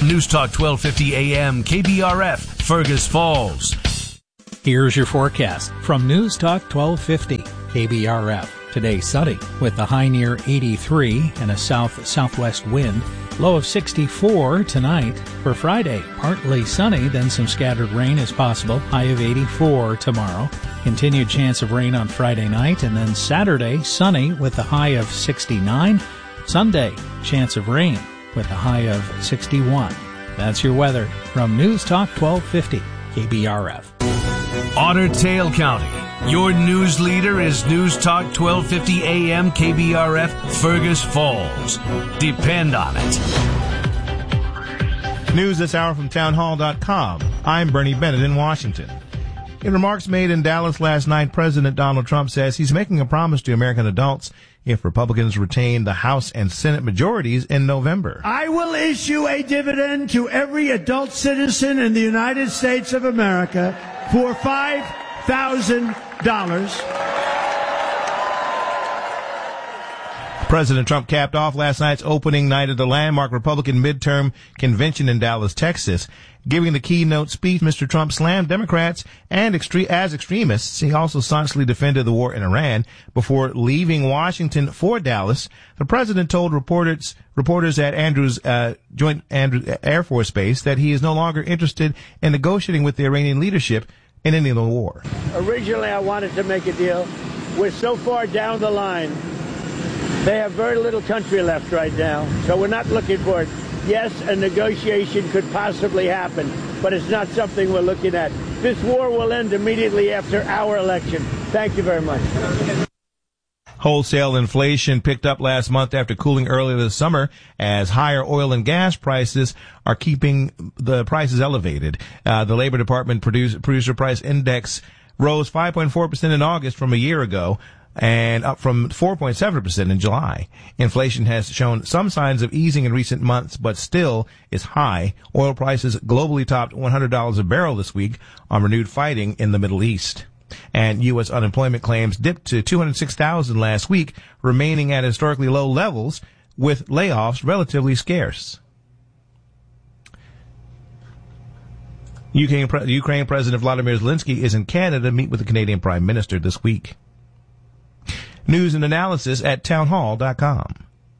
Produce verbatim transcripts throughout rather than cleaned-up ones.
News Talk twelve fifty A M K B R F, Fergus Falls. Here's your forecast from News Talk twelve fifty K B R F. Today sunny with a high near eighty-three and a south-southwest wind. Low of sixty-four tonight. For Friday, partly sunny, then some scattered rain is possible. High of eighty-four tomorrow. Continued chance of rain on Friday night, and then Saturday, sunny with a high of sixty-nine. Sunday, chance of rain with a high of sixty-one. That's your weather from News Talk twelve fifty K B R F. Otter Tail County. Your news leader is News Talk twelve fifty A M K B R F, Fergus Falls. Depend on it. News this hour from townhall dot com. I'm Bernie Bennett in Washington. In remarks made in Dallas last night, President Donald Trump says he's making a promise to American adults if Republicans retain the House and Senate majorities in November. I will issue a dividend to every adult citizen in the United States of America for five thousand dollars. President Trump capped off last night's opening night of the landmark Republican midterm convention in Dallas, Texas. Giving the keynote speech, Mister Trump slammed Democrats and extre- as extremists. He also staunchly defended the war in Iran. Before leaving Washington for Dallas, the president told reporters reporters at Andrews uh, Joint Andrews Air Force Base that he is no longer interested in negotiating with the Iranian leadership in ending the war. Originally, I wanted to make a deal. We're so far down the line. They have very little country left right now, so we're not looking for it. Yes, a negotiation could possibly happen, but it's not something we're looking at. This war will end immediately after our election. Thank you very much. Wholesale inflation picked up last month after cooling earlier this summer as higher oil and gas prices are keeping the prices elevated. Uh, the Labor Department produce, Producer Price Index rose five point four percent in August from a year ago, and up from four point seven percent in July. Inflation has shown some signs of easing in recent months, but still is high. Oil prices globally topped one hundred dollars a barrel this week on renewed fighting in the Middle East. And U S unemployment claims dipped to two hundred six thousand last week, remaining at historically low levels, with layoffs relatively scarce. Ukraine, Ukraine President Vladimir Zelensky is in Canada to meet with the Canadian Prime Minister this week. News and analysis at townhall dot com.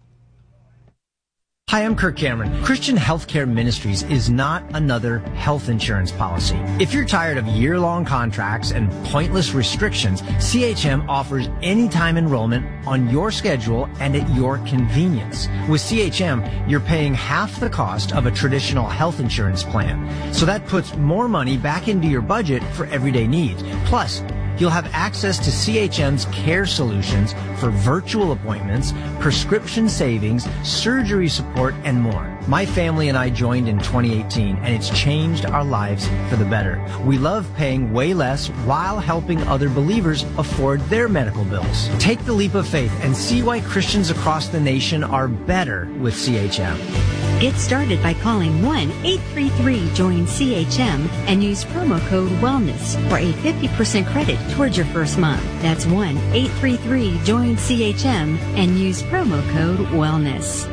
Hi, I'm Kirk Cameron. Christian Healthcare Ministries is not another health insurance policy. If you're tired of year-long contracts and pointless restrictions, C H M offers anytime enrollment on your schedule and at your convenience. With C H M, you're paying half the cost of a traditional health insurance plan. So that puts more money back into your budget for everyday needs. Plus, you'll have access to C H M's care solutions for virtual appointments, prescription savings, surgery support, and more. My family and I joined in twenty eighteen, and it's changed our lives for the better. We love paying way less while helping other believers afford their medical bills. Take the leap of faith and see why Christians across the nation are better with C H M. Get started by calling one eight three three join C H M and use promo code WELLNESS for a fifty percent credit towards your first month. That's one eight three three join C H M and use promo code WELLNESS.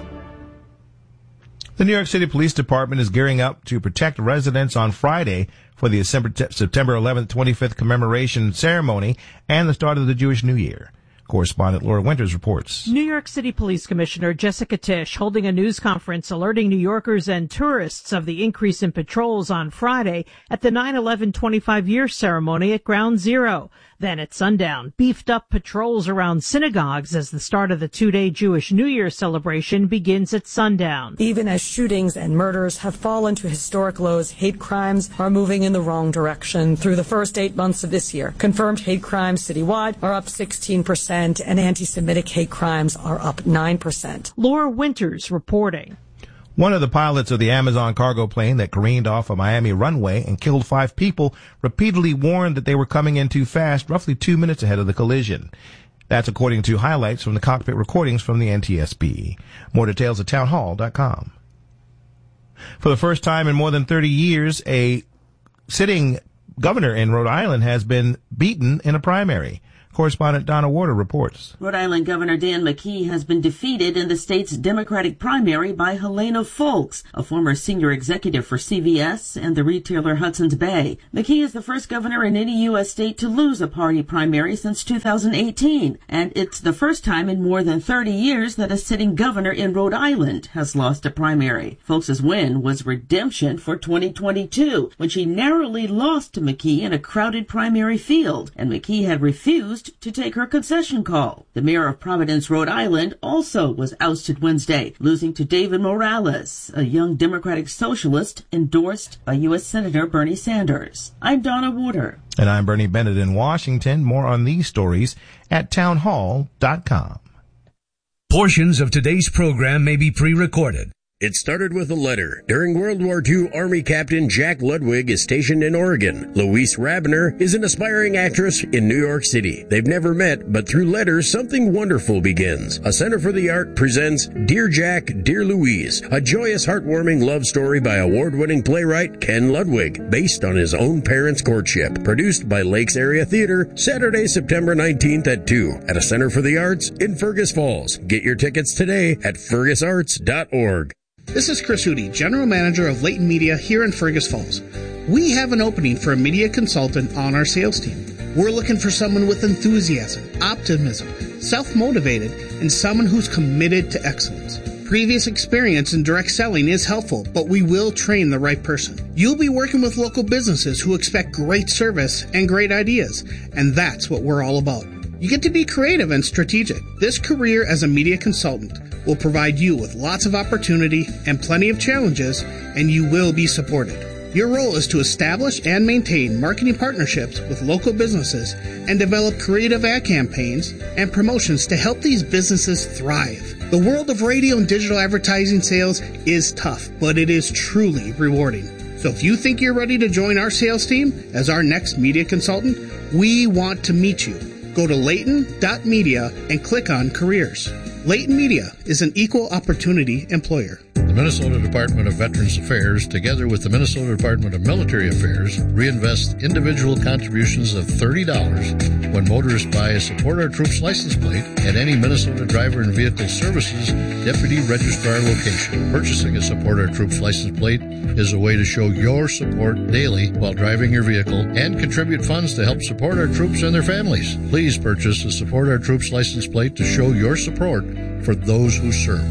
The New York City Police Department is gearing up to protect residents on Friday for the September eleventh, twenty-fifth commemoration ceremony and the start of the Jewish New Year. Correspondent Laura Winters reports. New York City Police Commissioner Jessica Tisch holding a news conference alerting New Yorkers and tourists of the increase in patrols on Friday at the nine eleven twenty-five year ceremony at Ground Zero. Then at sundown, beefed up patrols around synagogues as the start of the two-day Jewish New Year celebration begins at sundown. Even as shootings and murders have fallen to historic lows, hate crimes are moving in the wrong direction. Through the first eight months of this year, confirmed hate crimes citywide are up sixteen percent and anti-Semitic hate crimes are up nine percent. Laura Winters reporting. One of the pilots of the Amazon cargo plane that careened off a Miami runway and killed five people repeatedly warned that they were coming in too fast, roughly two minutes ahead of the collision. That's according to highlights from the cockpit recordings from the N T S B. More details at townhall dot com. For the first time in more than thirty years, a sitting governor in Rhode Island has been beaten in a primary. Correspondent Donna Warder reports. Rhode Island Governor Dan McKee has been defeated in the state's Democratic primary by Helena Foulkes, a former senior executive for C V S and the retailer Hudson's Bay. McKee is the first governor in any U S state to lose a party primary since two thousand eighteen, and it's the first time in more than thirty years that a sitting governor in Rhode Island has lost a primary. Foulkes' win was redemption for twenty twenty-two, when she narrowly lost to McKee in a crowded primary field, and McKee had refused to take her concession call. The mayor of Providence, Rhode Island, also was ousted Wednesday, losing to David Morales, a young Democratic socialist endorsed by U S Senator Bernie Sanders. I'm Donna Warder. And I'm Bernie Bennett in Washington. More on these stories at townhall dot com. Portions of today's program may be pre-recorded. It started with a letter. During World War Two, Army Captain Jack Ludwig is stationed in Oregon. Louise Rabiner is an aspiring actress in New York City. They've never met, but through letters, something wonderful begins. A Center for the Art presents Dear Jack, Dear Louise, a joyous, heartwarming love story by award-winning playwright Ken Ludwig, based on his own parents' courtship. Produced by Lakes Area Theater, Saturday, September nineteenth at two at a Center for the Arts in Fergus Falls. Get your tickets today at fergus arts dot org. This is Chris Hootie, General Manager of Leighton Media here in Fergus Falls. We have an opening for a media consultant on our sales team. We're looking for someone with enthusiasm, optimism, self-motivated, and someone who's committed to excellence. Previous experience in direct selling is helpful, but we will train the right person. You'll be working with local businesses who expect great service and great ideas, and that's what we're all about. You get to be creative and strategic. This career as a media consultant will provide you with lots of opportunity and plenty of challenges, and you will be supported. Your role is to establish and maintain marketing partnerships with local businesses and develop creative ad campaigns and promotions to help these businesses thrive. The world of radio and digital advertising sales is tough, but it is truly rewarding. So if you think you're ready to join our sales team as our next media consultant, we want to meet you. Go to Leighton dot media and click on Careers. Leighton Media is an equal opportunity employer. The Minnesota Department of Veterans Affairs, together with the Minnesota Department of Military Affairs, reinvest individual contributions of thirty dollars when motorists buy a Support Our Troops license plate at any Minnesota Driver and Vehicle Services Deputy Registrar location. Purchasing a Support Our Troops license plate is a way to show your support daily while driving your vehicle and contribute funds to help support our troops and their families. Please purchase a Support Our Troops license plate to show your support for those who serve.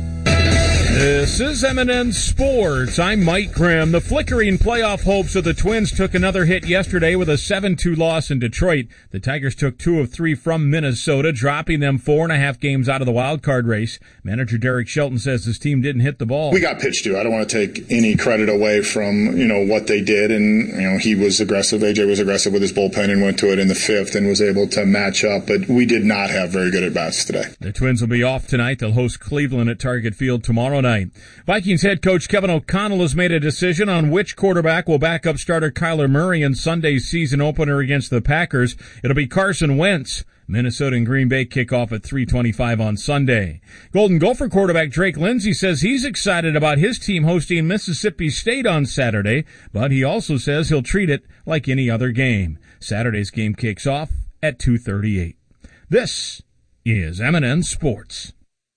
This is M and N Sports. I'm Mike Grimm. The flickering playoff hopes of the Twins took another hit yesterday with a seven two loss in Detroit. The Tigers took two of three from Minnesota, dropping them four and a half games out of the wild card race. Manager Derek Shelton says his team didn't hit the ball. We got pitched to. I don't want to take any credit away from, you know, what they did. And, you know, he was aggressive. A J was aggressive with his bullpen and went to it in the fifth and was able to match up. But we did not have very good at-bats today. The Twins will be off tonight. They'll host Cleveland at Target Field tomorrow night. Vikings head coach Kevin O'Connell has made a decision on which quarterback will back up starter Kyler Murray in Sunday's season opener against the Packers. It'll be Carson Wentz. Minnesota and Green Bay kick off at three twenty-five on Sunday. Golden Gopher quarterback Drake Lindsey says he's excited about his team hosting Mississippi State on Saturday, but he also says he'll treat it like any other game. Saturday's game kicks off at two thirty-eight. This is M and N Sports.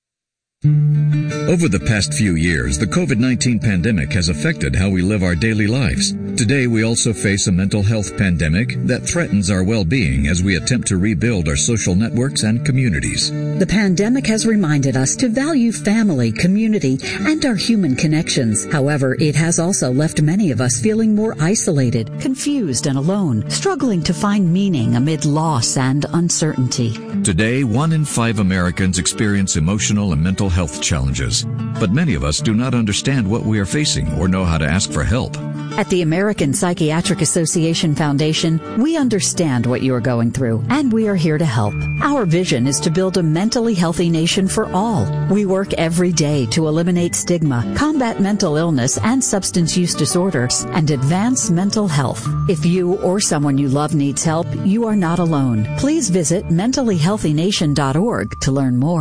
Over the past few years, the covid nineteen pandemic has affected how we live our daily lives. Today, we also face a mental health pandemic that threatens our well-being as we attempt to rebuild our social networks and communities. The pandemic has reminded us to value family, community, and our human connections. However, it has also left many of us feeling more isolated, confused, and alone, struggling to find meaning amid loss and uncertainty. Today, one in five Americans experience emotional and mental health challenges, but many of us do not understand what we are facing or know how to ask for help. At the American Psychiatric Association Foundation, we understand what you are going through, and we are here to help. Our vision is to build a mentally healthy nation for all. We work every day to eliminate stigma, combat mental illness and substance use disorders, and advance mental health. If you or someone you love needs help, you are not alone. Please visit mentally healthy nation dot org to learn more.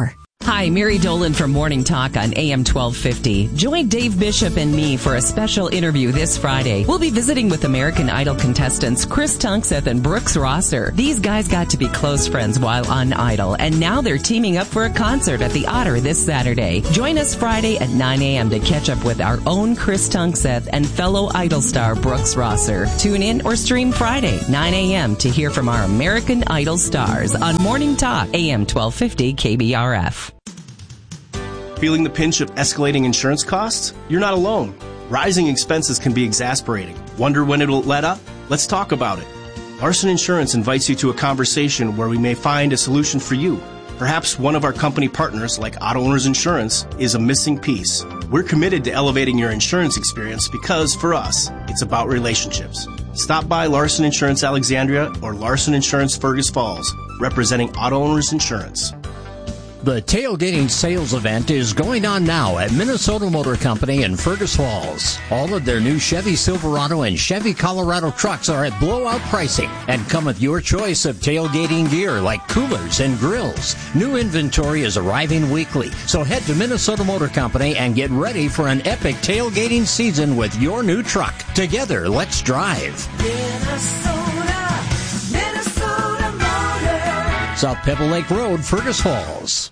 Hi, Mary Dolan from Morning Talk on A M twelve fifty. Join Dave Bishop and me for a special interview this Friday. We'll be visiting with American Idol contestants Chris Tunkseth and Brooks Rosser. These guys got to be close friends while on Idol, and now they're teaming up for a concert at the Otter this Saturday. Join us Friday at nine a.m. to catch up with our own Chris Tunkseth and fellow Idol star Brooks Rosser. Tune in or stream Friday, nine a.m. to hear from our American Idol stars on Morning Talk, A M twelve fifty K B R F. Feeling the pinch of escalating insurance costs? You're not alone. Rising expenses can be exasperating. Wonder when it'll let up? Let's talk about it. Larson Insurance invites you to a conversation where we may find a solution for you. Perhaps one of our company partners, like Auto Owners Insurance, is a missing piece. We're committed to elevating your insurance experience because, for us, it's about relationships. Stop by Larson Insurance Alexandria or Larson Insurance Fergus Falls, representing Auto Owners Insurance. The tailgating sales event is going on now at Minnesota Motor Company in Fergus Falls. All of their new Chevy Silverado and Chevy Colorado trucks are at blowout pricing and come with your choice of tailgating gear like coolers and grills. New inventory is arriving weekly, so head to Minnesota Motor Company and get ready for an epic tailgating season with your new truck. Together, let's drive. Minnesota, Minnesota Motor. South Pebble Lake Road, Fergus Falls.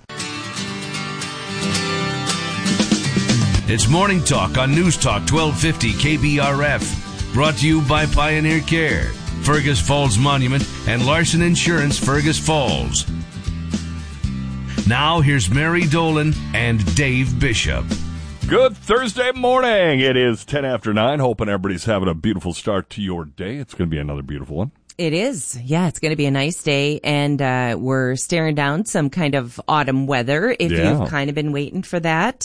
It's Morning Talk on News Talk twelve fifty K B R F. Brought to you by Pioneer Care, Fergus Falls Monument, and Larson Insurance Fergus Falls. Now here's Mary Dolan and Dave Bishop. Good Thursday morning. It is ten after nine. Hoping everybody's having a beautiful start to your day. It's going to be another beautiful one. It is. Yeah, it's going to be a nice day, and uh, we're staring down some kind of autumn weather if Yeah. you've kind of been waiting for that.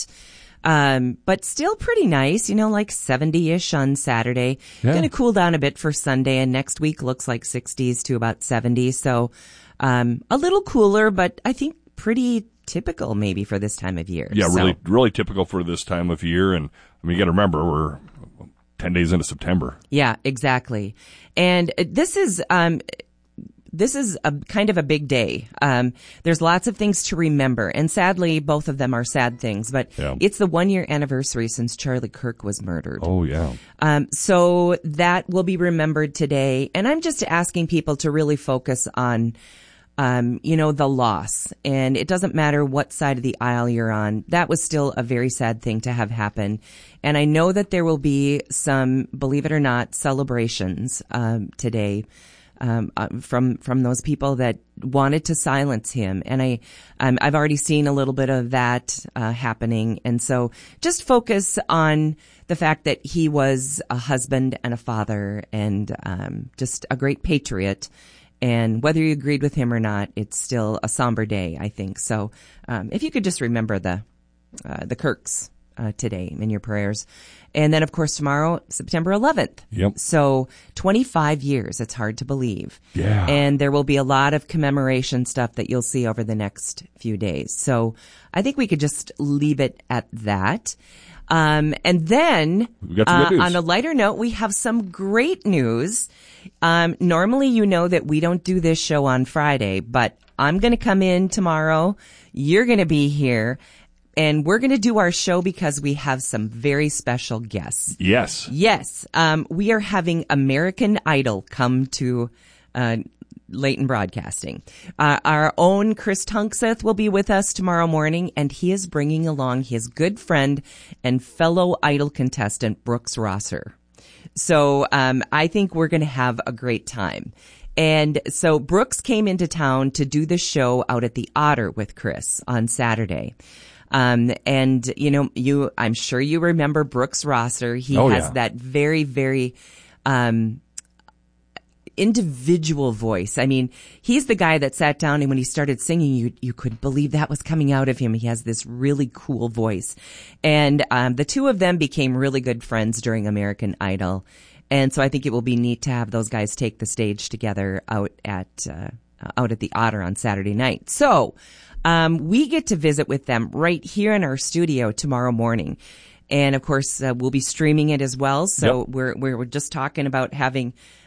Um, but still pretty nice, you know, like seventy-ish on Saturday. Yeah. Going to cool down a bit for Sunday, and next week looks like sixties to about seventy. So um, a little cooler, but I think pretty typical maybe for this time of year. Yeah, So- really, really typical for this time of year. And I mean, you got to remember, we're ten days into September. Yeah, exactly. And uh, this is um this is a kind of a big day. Um there's lots of things to remember, and sadly both of them are sad things, but Yeah. it's the one year anniversary since Charlie Kirk was murdered. Oh, yeah. Um so that will be remembered today, and I'm just asking people to really focus on Um, you know, the loss. And it doesn't matter what side of the aisle you're on. That was still a very sad thing to have happen. And I know that there will be some, believe it or not, celebrations um, today um, uh, from from those people that wanted to silence him. And I, um, I've already seen a little bit of that uh, happening. And so just focus on the fact that he was a husband and a father and um, just a great patriot. And whether you agreed with him or not, it's still a somber day, I think. So um, if you could just remember the uh, the Kirks uh, today in your prayers. And then, of course, tomorrow, September eleventh. Yep. So twenty-five years. It's hard to believe. Yeah. And there will be a lot of commemoration stuff that you'll see over the next few days. So I think we could just leave it at that. Um, and then, We got some good uh, news. on a lighter note, we have some great news. Um, normally, you know that we don't do this show on Friday, but I'm going to come in tomorrow. You're going to be here, and we're going to do our show because we have some very special guests. Yes. Yes. Um, we are having American Idol come to, uh, Leighton Broadcasting. Uh, our own Chris Tunkseth will be with us tomorrow morning, and he is bringing along his good friend and fellow Idol contestant, Brooks Rosser. So um, I think we're going to have a great time. And so Brooks came into town to do the show out at the Otter with Chris on Saturday. Um, and, you know, you, I'm sure you remember Brooks Rosser. He Oh, has yeah. that very, very, um, individual voice. I mean, he's the guy that sat down, and when he started singing, you you could believe that was coming out of him. He has this really cool voice. And um, the two of them became really good friends during American Idol. And so I think it will be neat to have those guys take the stage together out at uh, out at the Otter on Saturday night. So um, we get to visit with them right here in our studio tomorrow morning. And of course, uh, we'll be streaming it as well. So Yep. we're we're we're just talking about having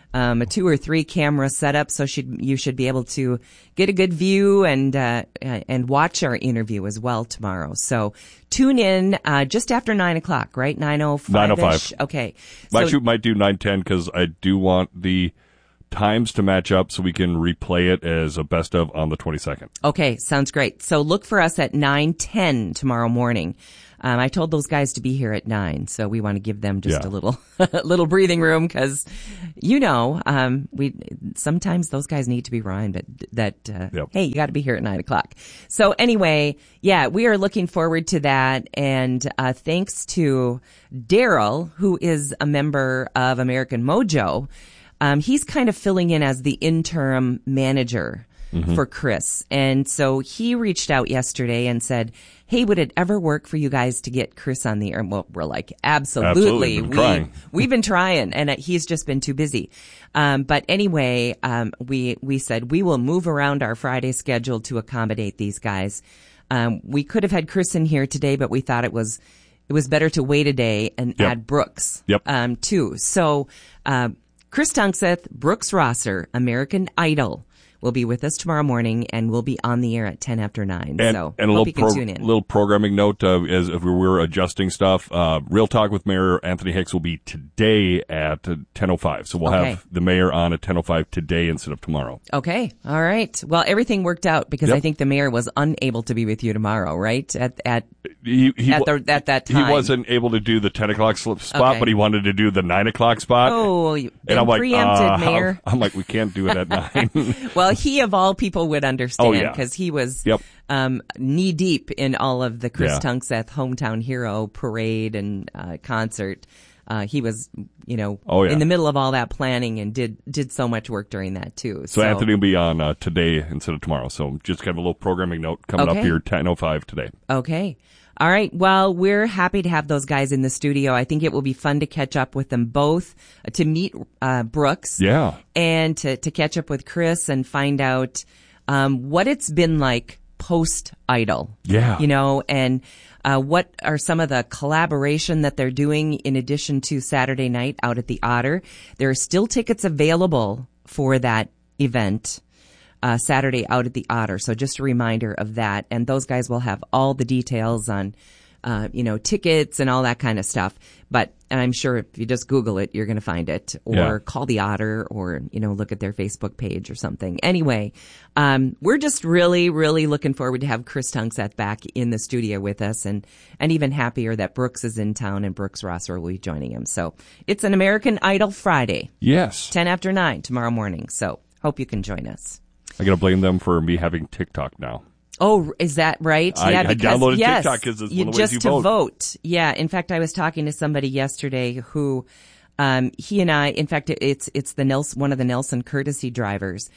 um, a two or three camera setup, so should, you should be able to get a good view and uh, and watch our interview as well tomorrow. So tune in uh, just after nine o'clock, right? Nine oh five. Nine oh five. Okay. So, actually, So, might do nine ten because I do want the times to match up so we can replay it as a best of on the twenty-second. okay, sounds great. So look for us at nine ten tomorrow morning. Um, I told those guys to be here at nine, so we want to give them just Yeah. a little, little breathing room because, you know, um, we sometimes those guys need to be reminded that uh, Yep. hey, you got to be here at nine o'clock. So anyway, yeah, we are looking forward to that, and uh, thanks to Daryl, who is a member of American Mojo. Um, he's kind of filling in as the interim manager Mhm. for Chris. And so he reached out yesterday and said, hey, would it ever work for you guys to get Chris on the air? Well, we're like, absolutely. Absolutely, been We, trying. we've been trying, and uh, he's just been too busy. Um, but anyway, um, we, we said we will move around our Friday schedule to accommodate these guys. Um, we could have had Chris in here today, but we thought it was, it was better to wait a day and Yep. add Brooks, Yep. um, too. So, uh, Chris Tunkseth, Brooks Rosser, American Idol, will be with us tomorrow morning, and we'll be on the air at ten after nine. And, so and a hope little you can pro- tune in. little programming note uh, as if we were adjusting stuff. Uh, Real Talk with Mayor Anthony Hicks will be today at uh, ten oh five. So we'll Okay. have the mayor on at ten oh five today instead of tomorrow. Okay. All right. Well, everything worked out because Yep. I think the mayor was unable to be with you tomorrow, right? At at He, he, at, wa- the, at that time. He wasn't able to do the ten o'clock slip spot, Okay. but he wanted to do the nine o'clock spot. Oh, you- and I'm like, preempted, uh, Mayor. I'm like, we can't do it at nine. Well, he of all people would understand Oh, yeah. because he was Yep. um, knee deep in all of the Chris Yeah. Tunkseth Hometown Hero parade and uh, concert. Uh, he was, you know, Oh, yeah. in the middle of all that planning and did did so much work during that too. So, Anthony will be on uh, today instead of tomorrow. So just kind of a little programming note coming Okay. up here, ten oh five today. Okay. All right. Well, we're happy to have those guys in the studio. I think it will be fun to catch up with them both, uh, to meet uh, Brooks. Yeah. And to, to catch up with Chris and find out um, what it's been like post-Idol. Yeah. You know, and uh, what are some of the collaboration that they're doing in addition to Saturday night out at the Otter. There are still tickets available for that event. Uh, Saturday out at the Otter. So just a reminder of that. And those guys will have all the details on, uh, you know, tickets and all that kind of stuff. But I'm sure if you just Google it, you're going to find it, or Yeah. call the Otter, or, you know, look at their Facebook page or something. Anyway, um, we're just really, really looking forward to have Chris Tunkseth back in the studio with us, and, and even happier that Brooks is in town and Brooks Rosser will be joining him. So it's an American Idol Friday. Yes. ten after nine tomorrow morning. So hope you can join us. I got to blame them for me having TikTok now. Oh, is that right? I- yeah, I because downloaded yes, TikTok 'cause it's you, one of the ways just you to vote. vote. Yeah. In fact, I was talking to somebody yesterday who, um, he and I, in fact, it's it's the Nelson, one of the Nelson courtesy drivers,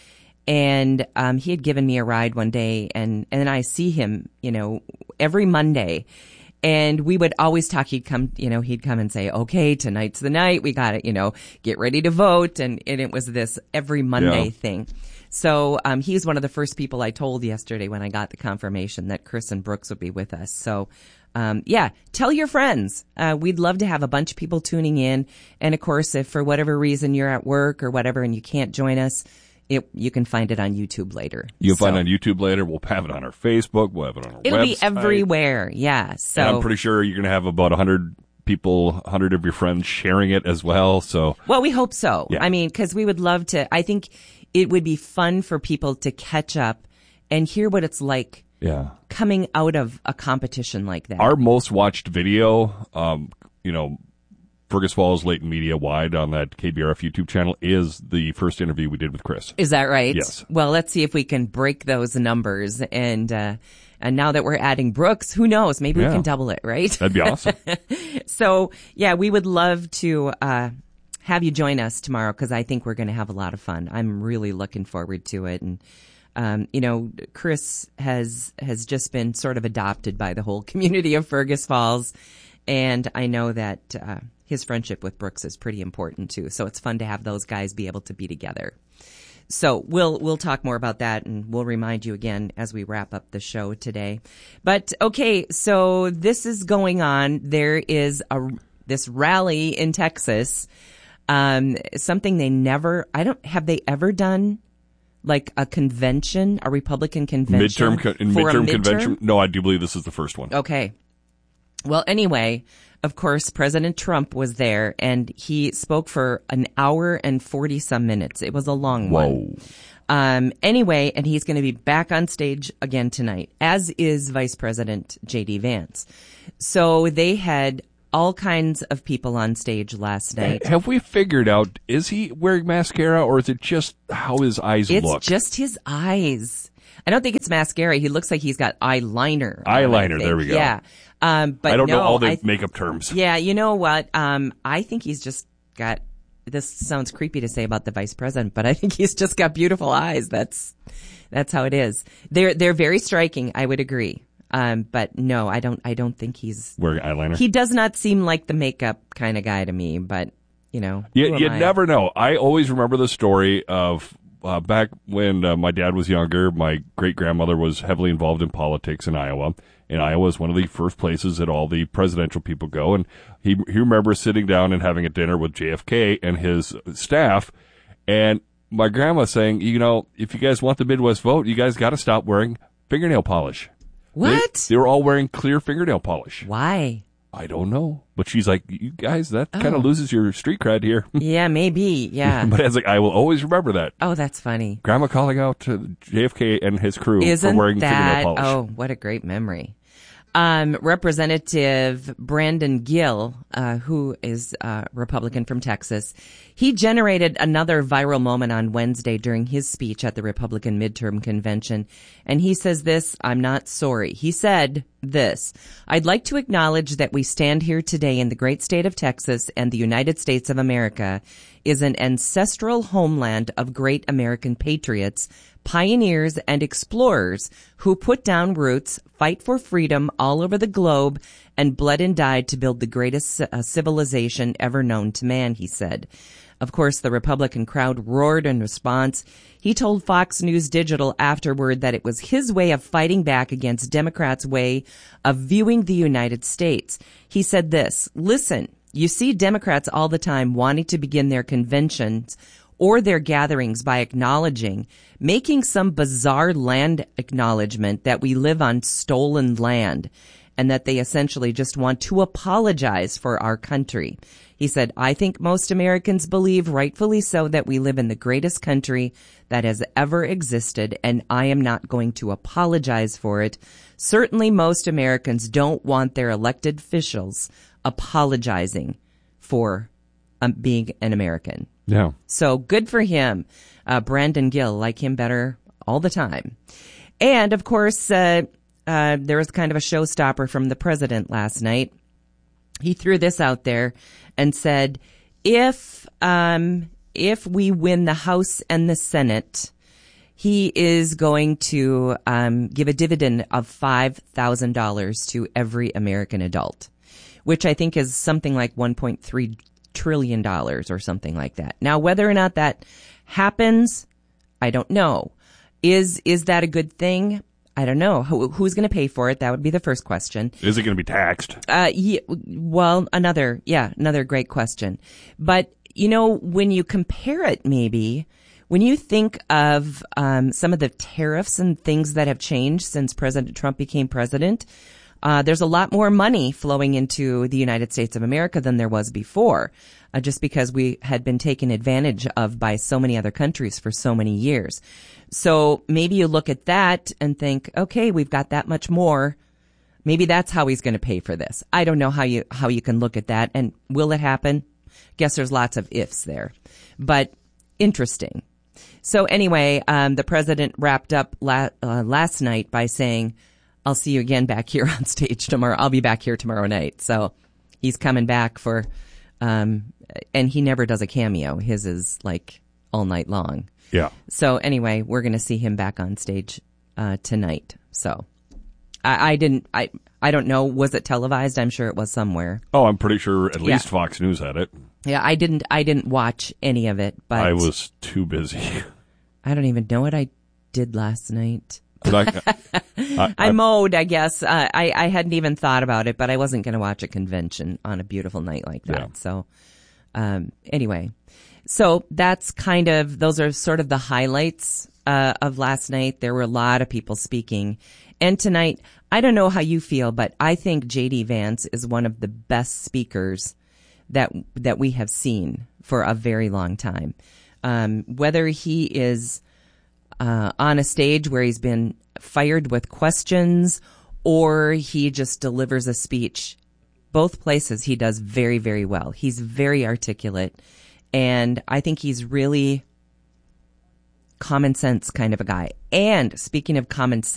and um, he had given me a ride one day, and and then I see him, you know, every Monday. And we would always talk. He'd come, you know, he'd come and say, okay, tonight's the night. We got to, you know, get ready to vote. And, and it was this every Monday Yeah. thing. So, um, he's one of the first people I told yesterday when I got the confirmation that Chris and Brooks would be with us. So, um, yeah, tell your friends. Uh, we'd love to have a bunch of people tuning in. And of course, if for whatever reason you're at work or whatever and you can't join us, it, you can find it on YouTube later. You'll So, find it on YouTube later. We'll have it on our Facebook. We'll have it on our it'll website. be everywhere. Yeah. So And I'm pretty sure you're going to have about one hundred people, one hundred of your friends sharing it as well. So Well, we hope so. Yeah. I mean, because we would love to. I think it would be fun for people to catch up and hear what it's like yeah, coming out of a competition like that. our most watched video, um, you know, Fergus Falls Leighton Media wide on that K B R F YouTube channel is the first interview we did with Chris. Is that right? Yes. Well, let's see if we can break those numbers. And uh, and now that we're adding Brooks, who knows? Maybe Yeah. we can double it, right? That'd be awesome. So, yeah, we would love to uh, have you join us tomorrow because I think we're going to have a lot of fun. I'm really looking forward to it. And, um, you know, Chris has has just been sort of adopted by the whole community of Fergus Falls. And I know that uh, his friendship with Brooks is pretty important, too. So it's fun to have those guys be able to be together. So we'll we'll talk more about that, and we'll remind you again as we wrap up the show today. But okay, so this is going on. There is a this rally in Texas Um, something they never, I don't, have they ever done like a convention, a Republican convention? Midterm, co- in for a midterm midterm convention? No, I do believe this is the first one. Okay. Well, anyway, of course, President Trump was there and he spoke for an hour and forty some minutes. It was a long Whoa. one. Um, anyway, and he's going to be back on stage again tonight, as is Vice President J D Vance. So they had all kinds of people on stage last night. Have we figured out, is he wearing mascara or is it just how his eyes It's look? just his eyes. I don't think it's mascara. He looks like he's got eyeliner. on, Eyeliner, I think. there we go. Yeah. Um, but I don't no, know all the I- makeup terms. Yeah, you know what? Um, I think he's just got, this sounds creepy to say about the vice president, but I think he's just got beautiful eyes. That's, that's how it is. They're, they're very striking. I would agree. Um, but no, I don't, I don't think he's Wearing eyeliner? He does not seem like the makeup kind of guy to me, but you know. You, who am you I? never know. I always remember the story of uh, back when uh, my dad was younger, my great-grandmother was heavily involved in politics in Iowa. And Iowa is one of the first places that all the presidential people go. And he, he remembers sitting down and having a dinner with J F K and his staff. And my grandma saying, you know, if you guys want the Midwest vote, you guys got to stop wearing fingernail polish. What? They, they were all wearing clear fingernail polish. Why? I don't know. But she's like, you guys, that Oh. kind of loses your street cred here. Yeah, maybe. Yeah. But I was like, I will always remember that. Oh, that's funny. Grandma calling out to J F K and his crew Isn't for wearing that, fingernail polish. oh, what a great memory. Um, Representative Brandon Gill, uh, who is a Republican from Texas, he generated another viral moment on Wednesday during his speech at the Republican midterm convention. And he says this, I'm not sorry. He said this, I'd like to acknowledge that we stand here today in the great state of Texas and the United States of America is an ancestral homeland of great American patriots, pioneers, and explorers who put down roots, fight for freedom all over the globe, and bled and died to build the greatest uh, civilization ever known to man, he said. Of course, the Republican crowd roared in response. He told Fox News Digital afterward that it was his way of fighting back against Democrats' way of viewing the United States. He said this, listen, you see Democrats all the time wanting to begin their conventions or their gatherings by acknowledging, making some bizarre land acknowledgement that we live on stolen land and that they essentially just want to apologize for our country. He said, I think most Americans believe, rightfully so, that we live in the greatest country that has ever existed, and I am not going to apologize for it. Certainly most Americans don't want their elected officials apologizing for um, being an American. Yeah. So good for him. Uh, Brandon Gill, like him better all the time. And of course, uh, uh, there was kind of a showstopper from the president last night. He threw this out there and said, if, um, if we win the House and the Senate, he is going to, um, give a dividend of five thousand dollars to every American adult, which I think is something like one point three trillion dollars or something like that. Now, whether or not that happens, I don't know. Is is that a good thing? I don't know. Who, who's going to pay for it? That would be the first question. Is it going to be taxed? Uh, yeah, well, another, yeah, another great question. But, you know, when you compare it, maybe, when you think of um, some of the tariffs and things that have changed since President Trump became president, Uh, there's a lot more money flowing into the United States of America than there was before, uh, just because we had been taken advantage of by so many other countries for so many years. So maybe you look at that and think, okay, we've got that much more. Maybe that's how he's going to pay for this. I don't know how you, how you can look at that. And will it happen? Guess there's lots of ifs there, but interesting. So anyway, um, the president wrapped up la- uh, last night by saying, I'll see you again back here on stage tomorrow. I'll be back here tomorrow night. So he's coming back for, um, and he never does a cameo. His is like all night long. Yeah. So anyway, we're going to see him back on stage, uh, tonight. So I, I didn't, I, I don't know. Was it televised? I'm sure it was somewhere. Oh, I'm pretty sure at least Yeah. Fox News had it. Yeah. I didn't, I didn't watch any of it, but I was too busy. I don't even know what I did last night. But I, I, I mowed, I guess. Uh, I, I hadn't even thought about it, but I wasn't going to watch a convention on a beautiful night like that. Yeah. So, Um, anyway, so that's kind of, those are sort of the highlights uh, of last night. There were a lot of people speaking. And tonight, I don't know how you feel, but I think J D. Vance is one of the best speakers that that we have seen for a very long time. Um, whether he is uh, on a stage where he's been fired with questions or he just delivers a speech, both places he does very, very well. He's very articulate, and I think he's really common sense kind of a guy. And speaking of common sense,